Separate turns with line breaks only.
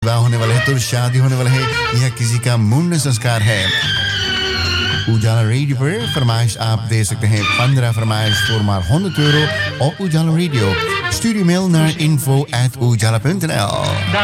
विवाह होने वाला है तो शादी होने वाला है या किसी का मुंडन संस्कार है उजाला रेडियो पर फरमाइश आप दे सकते हैं 15 फरमाइश voor maar €100 op Ujala Radio. Stuur je mail naar info@ujala.nl